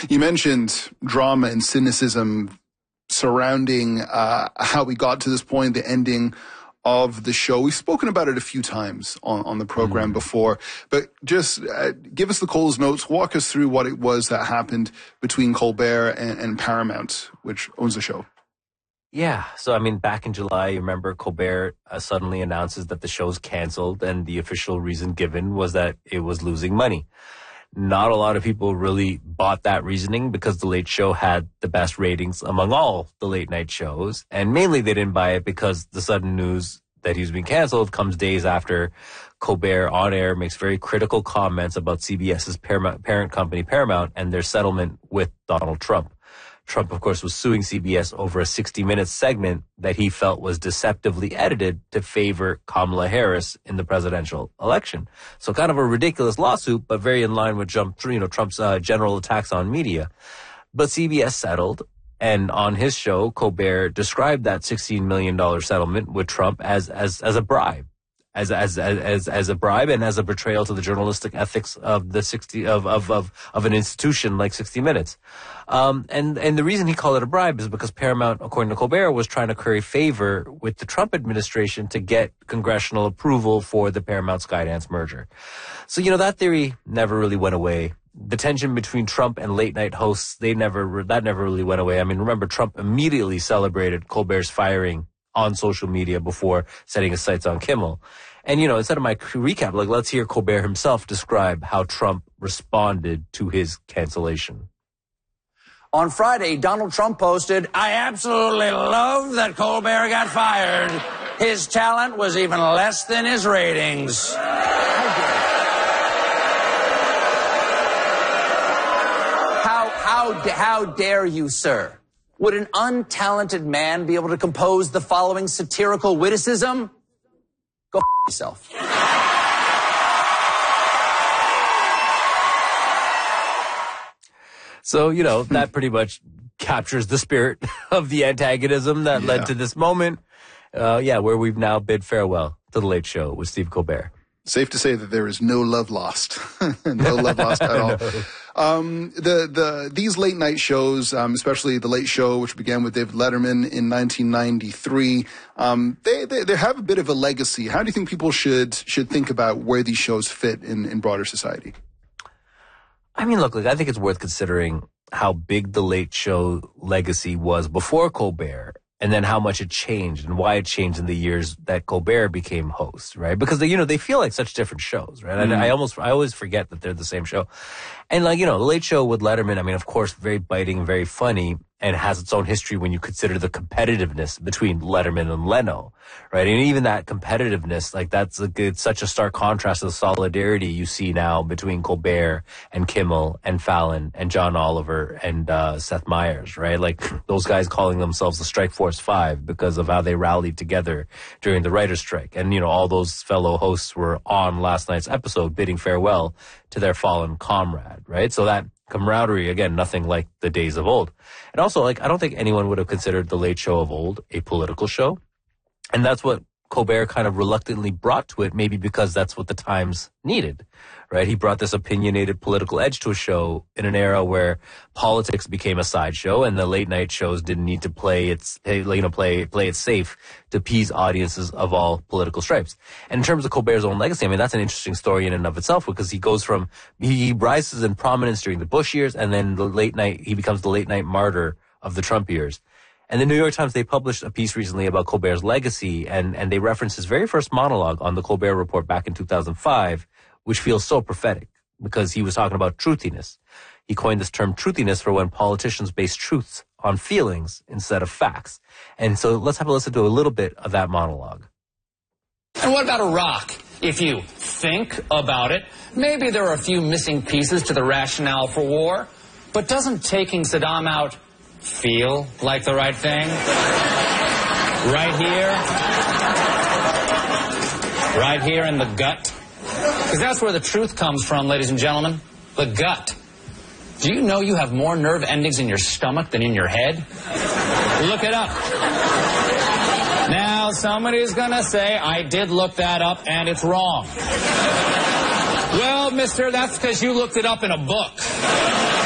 You mentioned drama and cynicism surrounding how we got to this point, the ending of the show. We've spoken about it a few times on the program before, but just give us the Coles Notes, walk us through what it was that happened between Colbert and Paramount, which owns the show. Yeah. So, I mean, back in July, you remember Colbert suddenly announces that the show's canceled, and the official reason given was that it was losing money. Not a lot of people really bought that reasoning because The Late Show had the best ratings among all the late night shows. And mainly they didn't buy it because the sudden news that he was being canceled comes days after Colbert on air makes very critical comments about CBS's parent company Paramount and their settlement with Donald Trump. Trump, of course, was suing CBS over a 60-minute segment that he felt was deceptively edited to favor Kamala Harris in the presidential election. So kind of a ridiculous lawsuit, but very in line with Trump's general attacks on media. But CBS settled, and on his show, Colbert described that $16 million settlement with Trump as a bribe. As a bribe and as a betrayal to the journalistic ethics of of an institution like 60 Minutes. And the reason he called it a bribe is because Paramount, according to Colbert, was trying to curry favor with the Trump administration to get congressional approval for the Paramount-Skydance merger. So, that theory never really went away. The tension between Trump and late night hosts, that never really went away. I mean, remember, Trump immediately celebrated Colbert's firing on social media before setting his sights on Kimmel. And, instead of my recap, let's hear Colbert himself describe how Trump responded to his cancellation. On Friday, Donald Trump posted, "I absolutely love that Colbert got fired. His talent was even less than his ratings." How dare you, sir? Would an untalented man be able to compose the following satirical witticism? Go yourself. So, that pretty much captures the spirit of the antagonism that led to this moment. Where we've now bid farewell to The Late Show with Steve Colbert. Safe to say that there is no love lost. No love lost at all. These late night shows, especially The Late Show, which began with David Letterman in 1993, they have a bit of a legacy. How do you think people should think about where these shows fit in broader society? I mean, look, I think it's worth considering how big The Late Show legacy was before Colbert, and then how much it changed and why it changed in the years that Colbert became host, right? Because they feel like such different shows, right? And I always forget that they're the same show. And The Late Show with Letterman, I mean, of course, very biting, very funny, and has its own history when you consider the competitiveness between Letterman and Leno, right? And even that competitiveness, it's such a stark contrast to the solidarity you see now between Colbert and Kimmel and Fallon and John Oliver and Seth Meyers, right? Those guys calling themselves the Strike Force 5 because of how they rallied together during the writer's strike. And, all those fellow hosts were on last night's episode bidding farewell to their fallen comrade, right? So that camaraderie, again, nothing like the days of old. And also, I don't think anyone would have considered The Late Show of old a political show. And that's what Colbert kind of reluctantly brought to it, maybe because that's what the times needed, right? He brought this opinionated political edge to a show in an era where politics became a sideshow and the late night shows didn't need to play it safe to appease audiences of all political stripes. And in terms of Colbert's own legacy, I mean, that's an interesting story in and of itself because he rises in prominence during the Bush years and then he becomes the late night martyr of the Trump years. And the New York Times, they published a piece recently about Colbert's legacy, and they referenced his very first monologue on the Colbert Report back in 2005, which feels so prophetic because he was talking about truthiness. He coined this term truthiness for when politicians base truths on feelings instead of facts. And so let's have a listen to a little bit of that monologue. And what about Iraq? If you think about it, maybe there are a few missing pieces to the rationale for war, but doesn't taking Saddam out feel like the right thing? Right here in the gut. Because that's where the truth comes from, ladies and gentlemen. The gut. Do you know you have more nerve endings in your stomach than in your head? Look it up. Now, somebody's gonna say, I did look that up and it's wrong. Well, mister, that's because you looked it up in a book.